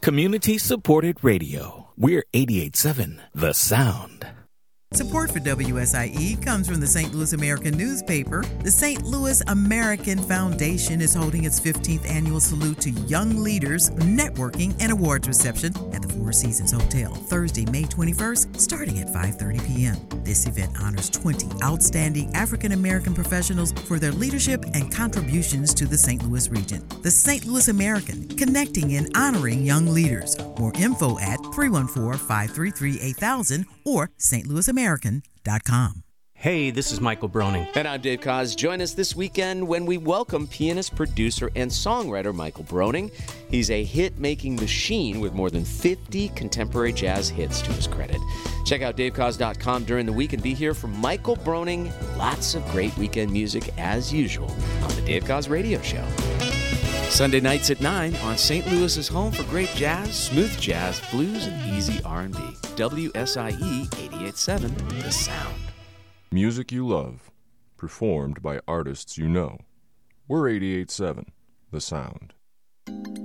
Community-supported radio. We're 88.7 The Sound. Support for WSIE comes from the St. Louis American newspaper. The St. Louis American Foundation is holding its 15th annual Salute to Young Leaders networking and awards reception at the Four Seasons Hotel Thursday, May 21st, starting at 5:30 p.m. This event honors 20 outstanding African American professionals for their leadership and contributions to the St. Louis region. The St. Louis American, connecting and honoring young leaders. More info at 314-533-8000 or stlouisamerican.com. Hey, this is Michael Broning. And I'm Dave Koz. Join us this weekend when we welcome pianist, producer, and songwriter Michael Broning. He's a hit-making machine with more than 50 contemporary jazz hits to his credit. Check out davekoz.com during the week and be here for Michael Broning. Lots of great weekend music as usual on the Dave Koz Radio Show. Sunday nights at 9 on St. Louis's home for great jazz, smooth jazz, blues, and easy R&B. WSIE 88.7 The Sound. Music you love, performed by artists you know. We're 88.7 The Sound.